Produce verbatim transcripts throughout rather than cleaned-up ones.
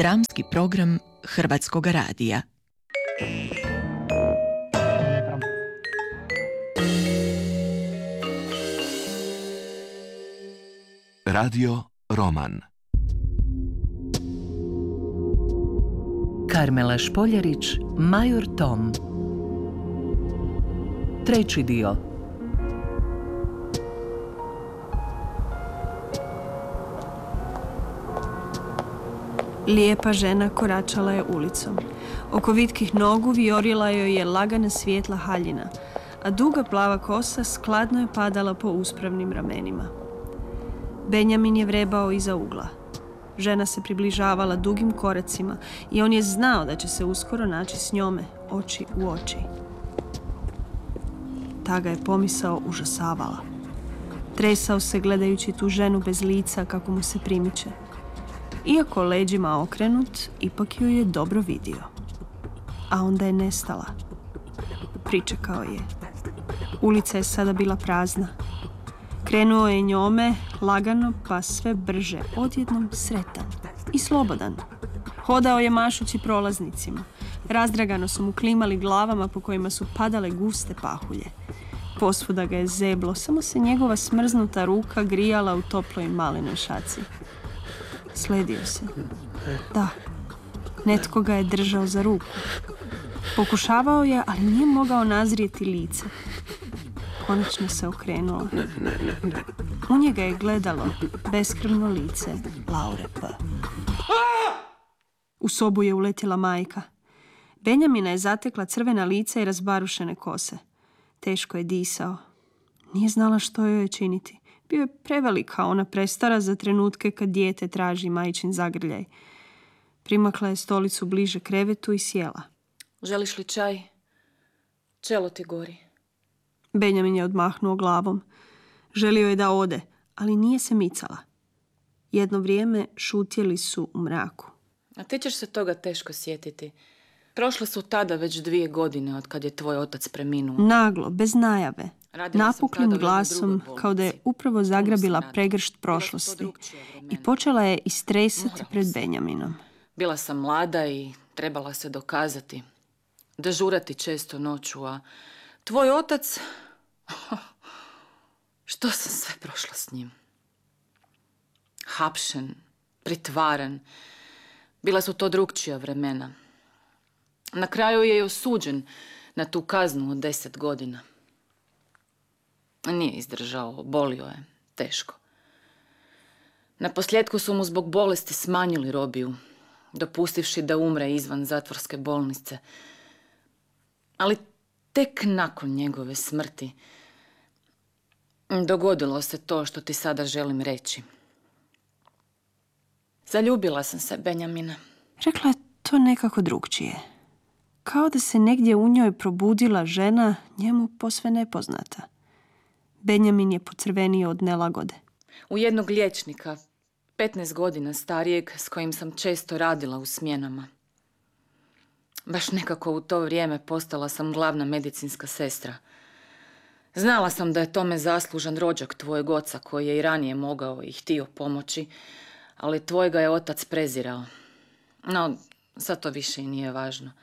Dramski program Hrvatskog radija. Radio Roman. Karmela Špoljarić, Major Tom. Treći dio. Lijepa žena koračala je ulicom. Oko vitkih nogu vijorila joj je lagana svijetla haljina, a duga plava kosa skladno je padala po uspravnim ramenima. Benjamin je vrebao iza ugla. Žena se približavala dugim koracima i on je znao da će se uskoro naći s njome, oči u oči. Ta ga je pomisao užasavala. Tresao se gledajući tu ženu bez lica kako mu se primiče. Iako leđima okrenut, ipak ju je dobro vidio. A onda je nestala. Pričekao je. Ulica je sada bila prazna. Krenuo je njome, lagano, pa sve brže, odjednom sretan i slobodan. Hodao je mašući prolaznicima. Razdragano su mu klimali glavama po kojima su padale guste pahulje. Posvuda ga je zeblo, samo se njegova smrznuta ruka grijala u toploj malinoj šaci. Sledio se. Da, netko ga je držao za ruku. Pokušavao je, ali nije mogao nazrijeti lice. Konačno se okrenuo. U njega je gledalo beskrvno lice Laure P. U sobu je uletjela majka. Benjamina je zatekla crvena lica i razbarušene kose. Teško je disao. Nije znala što joj je činiti. Bio je prevelika, ona prestara za trenutke kad dijete traži majčin zagrljaj. Primakla je stolicu bliže krevetu i sjela. Želiš li čaj? Čelo ti gori. Benjamin je odmahnuo glavom. Želio je da ode, ali nije se micala. Jedno vrijeme šutjeli su u mraku. A ti ćeš se toga teško sjetiti. Prošle su tada već dvije godine od kad je tvoj otac preminuo. Naglo, bez najave. Napuklim glasom, kao da je upravo zagrabila pregršt prošlosti i počela je istresati pred Benjaminom. Bila sam mlada i trebala se dokazati. Dežurati često noću, a tvoj otac... Što sam sve prošla s njim? Hapšen, pritvaran. Bila su to drukčija vremena. Na kraju je i osuđen na tu kaznu od deset godina. Nije izdržao, bolio je, teško. Naposljetku su mu zbog bolesti smanjili robiju, dopustivši da umre izvan zatvorske bolnice. Ali tek nakon njegove smrti dogodilo se to što ti sada želim reći. Zaljubila sam se, Benjamina. Rekla je to nekako drugčije. Kao da se negdje u njoj probudila žena, njemu posve nepoznata. Benjamin je pocrvenio od nelagode. U jednog liječnika, petnaest godina starijeg, s kojim sam često radila u smjenama. Baš nekako u to vrijeme postala sam glavna medicinska sestra. Znala sam da je tome zaslužan rođak tvojeg oca, koji je i ranije mogao i htio pomoći, ali tvojega je otac prezirao. No, sad to više i nije važno.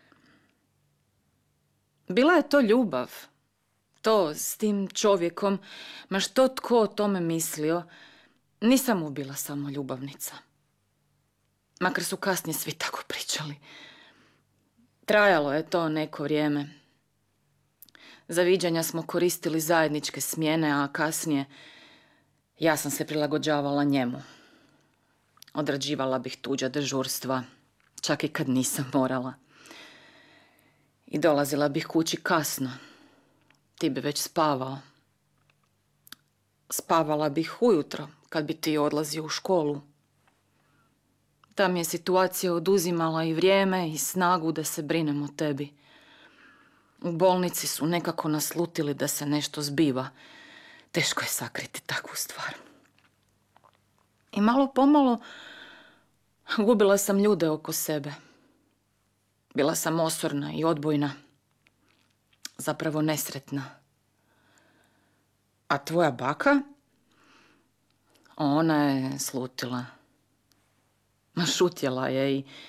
Bila je to ljubav. To s tim čovjekom, ma što tko o tome mislio, nisam mu bila samo ljubavnica. Makar su kasnije svi tako pričali. Trajalo je to neko vrijeme. Za viđanja smo koristili zajedničke smjene, a kasnije ja sam se prilagođavala njemu. Odrađivala bih tuđa dežurstva, čak i kad nisam morala. I dolazila bih kući kasno. Ti bi već spavao. Spavala bih ujutro, kad bi ti odlazio u školu. Ta mi je situacija oduzimala i vrijeme i snagu da se brinem o tebi. U bolnici su nekako naslutili da se nešto zbiva. Teško je sakriti takvu stvar. I malo pomalo gubila sam ljude oko sebe. Bila sam osorna i odbojna. Zapravo nesretna. A tvoja baka? Ona je slutila. Ma Ma šutjela je i